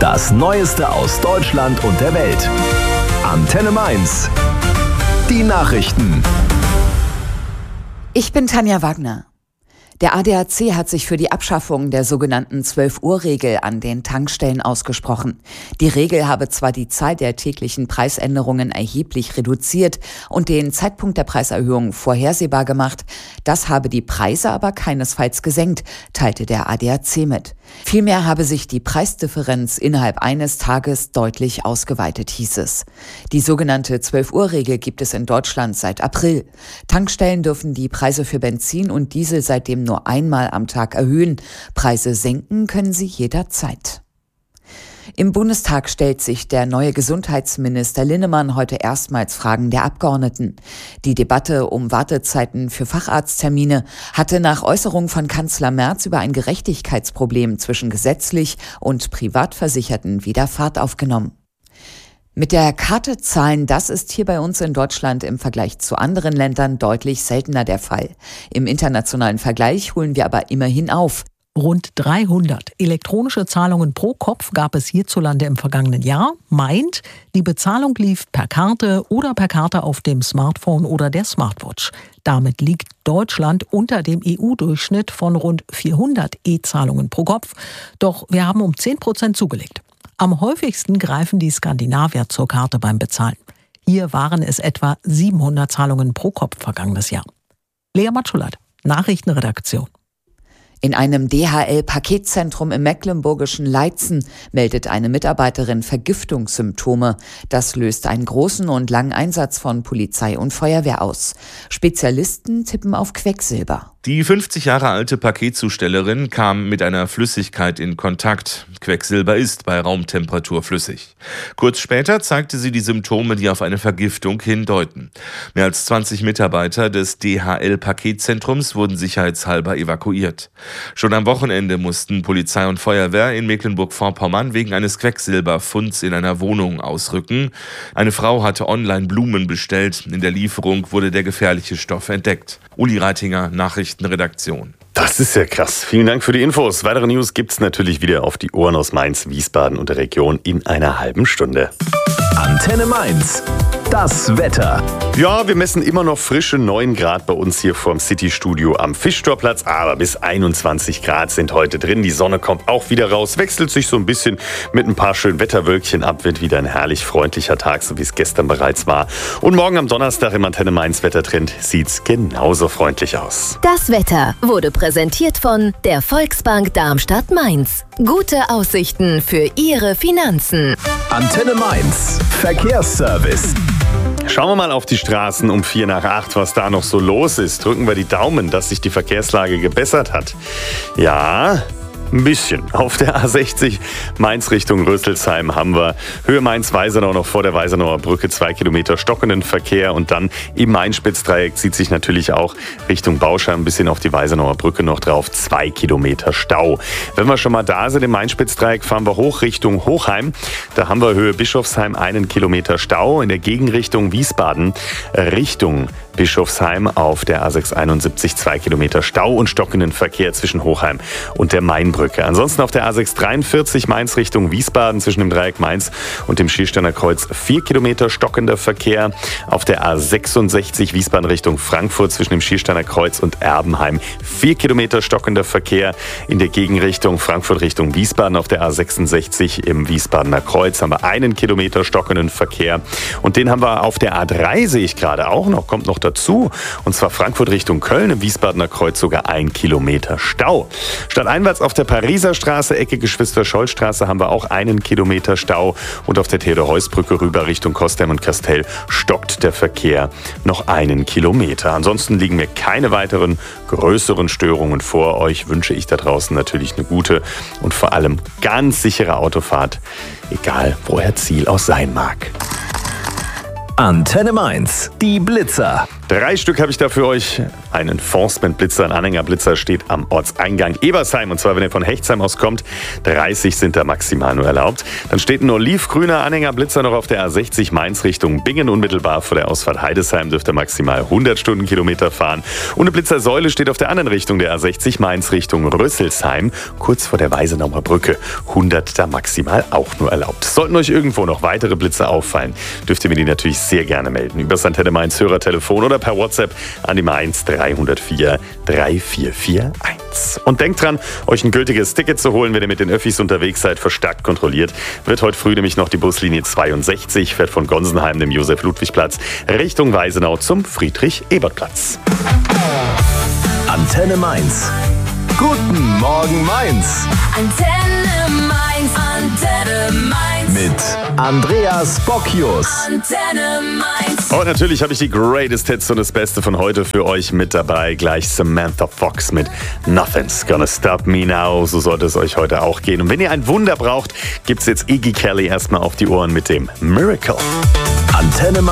Das Neueste aus Deutschland und der Welt. Antenne Mainz. Die Nachrichten. Ich bin Tanja Wagner. Der ADAC hat sich für die Abschaffung der sogenannten 12-Uhr-Regel an den Tankstellen ausgesprochen. Die Regel habe zwar die Zahl der täglichen Preisänderungen erheblich reduziert und den Zeitpunkt der Preiserhöhung vorhersehbar gemacht, das habe die Preise aber keinesfalls gesenkt, teilte der ADAC mit. Vielmehr habe sich die Preisdifferenz innerhalb eines Tages deutlich ausgeweitet, hieß es. Die sogenannte 12-Uhr-Regel gibt es in Deutschland seit April. Tankstellen dürfen die Preise für Benzin und Diesel seitdem nur einmal am Tag erhöhen. Preise senken können sie jederzeit. Im Bundestag stellt sich der neue Gesundheitsminister Linnemann heute erstmals Fragen der Abgeordneten. Die Debatte um Wartezeiten für Facharzttermine hatte nach Äußerung von Kanzler Merz über ein Gerechtigkeitsproblem zwischen gesetzlich und Privatversicherten wieder Fahrt aufgenommen. Mit der Karte zahlen, das ist hier bei uns in Deutschland im Vergleich zu anderen Ländern deutlich seltener der Fall. Im internationalen Vergleich holen wir aber immerhin auf. Rund 300 elektronische Zahlungen pro Kopf gab es hierzulande im vergangenen Jahr. Meint, die Bezahlung lief per Karte oder per Karte auf dem Smartphone oder der Smartwatch. Damit liegt Deutschland unter dem EU-Durchschnitt von rund 400 E-Zahlungen pro Kopf. Doch wir haben um 10% zugelegt. Am häufigsten greifen die Skandinavier zur Karte beim Bezahlen. Hier waren es etwa 700 Zahlungen pro Kopf vergangenes Jahr. Lea Matschulat, Nachrichtenredaktion. In einem DHL-Paketzentrum im mecklenburgischen Leitzen meldet eine Mitarbeiterin Vergiftungssymptome. Das löst einen großen und langen Einsatz von Polizei und Feuerwehr aus. Spezialisten tippen auf Quecksilber. Die 50 Jahre alte Paketzustellerin kam mit einer Flüssigkeit in Kontakt. Quecksilber ist bei Raumtemperatur flüssig. Kurz später zeigte sie die Symptome, die auf eine Vergiftung hindeuten. Mehr als 20 Mitarbeiter des DHL-Paketzentrums wurden sicherheitshalber evakuiert. Schon am Wochenende mussten Polizei und Feuerwehr in Mecklenburg-Vorpommern wegen eines Quecksilberfunds in einer Wohnung ausrücken. Eine Frau hatte online Blumen bestellt. In der Lieferung wurde der gefährliche Stoff entdeckt. Uli Reitinger, Nachrichtenredaktion. Das ist ja krass. Vielen Dank für die Infos. Weitere News gibt's natürlich wieder auf die Ohren aus Mainz, Wiesbaden und der Region in einer halben Stunde. Antenne Mainz. Das Wetter. Ja, wir messen immer noch frische 9 Grad bei uns hier vorm City-Studio am Fischtorplatz, aber bis 21 Grad sind heute drin. Die Sonne kommt auch wieder raus, wechselt sich so ein bisschen mit ein paar schönen Wetterwölkchen ab, wird wieder ein herrlich freundlicher Tag, so wie es gestern bereits war. Und morgen am Donnerstag im Antenne Mainz Wettertrend sieht's genauso freundlich aus. Das Wetter wurde präsentiert von der Volksbank Darmstadt-Mainz. Gute Aussichten für Ihre Finanzen. Antenne Mainz. Verkehrsservice. Schauen wir mal auf die Straßen um 7:45, was da noch so los ist. Drücken wir die Daumen, dass sich die Verkehrslage gebessert hat. Ja, ein bisschen. Auf der A60 Mainz Richtung Rüsselsheim haben wir Höhe Mainz-Weisenau noch vor der Weisenauer Brücke 2 Kilometer stockenden Verkehr und dann im Main-Spitz-Dreieck zieht sich natürlich auch Richtung Bauschein ein bisschen auf die Weisenauer Brücke noch drauf 2 Kilometer Stau. Wenn wir schon mal da sind im Main-Spitz-Dreieck, fahren wir hoch Richtung Hochheim. Da haben wir Höhe Bischofsheim 1 Kilometer Stau. In der Gegenrichtung Wiesbaden Richtung Bischofsheim auf der A671 2 Kilometer Stau und stockenden Verkehr zwischen Hochheim und der Mainbrücke. Ansonsten auf der A643 Mainz Richtung Wiesbaden zwischen dem Dreieck Mainz und dem Schiersteiner Kreuz 4 Kilometer stockender Verkehr. Auf der A66 Wiesbaden Richtung Frankfurt zwischen dem Schiersteiner Kreuz und Erbenheim 4 Kilometer stockender Verkehr. In der Gegenrichtung Frankfurt Richtung Wiesbaden auf der A66 im Wiesbadener Kreuz haben wir 1 Kilometer stockenden Verkehr. Und den haben wir auf der A3, sehe ich gerade auch noch, kommt noch dazu. Und zwar Frankfurt Richtung Köln im Wiesbadener Kreuz sogar 1 Kilometer Stau. Stadteinwärts auf der Pariser Straße, Ecke Geschwister-Scholl-Straße haben wir auch 1 Kilometer Stau. Und auf der Theodor-Heuss-Brücke rüber Richtung Kostheim und Kastell stockt der Verkehr noch 1 Kilometer. Ansonsten liegen mir keine weiteren größeren Störungen vor. Euch wünsche ich da draußen natürlich eine gute und vor allem ganz sichere Autofahrt, egal wo euer Ziel auch sein mag. Antenne Mainz. Die Blitzer. 3 Stück habe ich da für euch Ein Enforcement-Blitzer, ein Anhängerblitzer steht am Ortseingang Ebersheim. Und zwar, wenn ihr von Hechtsheim aus kommt, 30 sind da maximal nur erlaubt. Dann steht ein olivgrüner Anhängerblitzer noch auf der A60 Mainz Richtung Bingen. Unmittelbar vor der Ausfahrt Heidesheim dürft ihr maximal 100 Stundenkilometer fahren. Und eine Blitzersäule steht auf der anderen Richtung der A60 Mainz Richtung Rüsselsheim. Kurz vor der Weisenauer Brücke. 100 da maximal auch nur erlaubt. Sollten euch irgendwo noch weitere Blitze auffallen, dürft ihr mir die natürlich sehr gerne melden. Über das Antenne Mainz Hörertelefon oder per WhatsApp an die Mainz 304 3441. Und denkt dran, euch ein gültiges Ticket zu holen, wenn ihr mit den Öffis unterwegs seid, verstärkt kontrolliert. Wird heute früh nämlich noch die Buslinie 62, fährt von Gonsenheim, dem Josef-Ludwig-Platz, Richtung Weisenau zum Friedrich-Ebert-Platz. Antenne Mainz. Guten Morgen Mainz. Antenne Mainz, Antenne Mainz. Mit Andreas Bocchius. Antenne Mainz. Und natürlich habe ich die Greatest Hits und das Beste von heute für euch mit dabei. Gleich Samantha Fox mit Nothing's Gonna Stop Me Now. So sollte es euch heute auch gehen. Und wenn ihr ein Wunder braucht, gibt's jetzt Iggy Kelly erstmal auf die Ohren mit dem Miracle. Antenne Mainz.